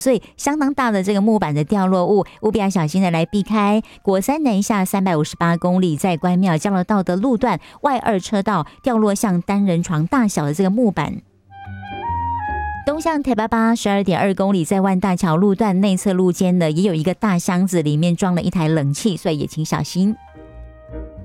所以相当大的这个木板的掉落物，务必要小心的来避开。国三南下358公里，在关庙交流道的路段外2车道掉落像单人床大小的这个木板。东向台8 12.2公里，在万大桥路段内侧路肩呢，也有一个大箱子，里面装了一台冷气，所以也请小心。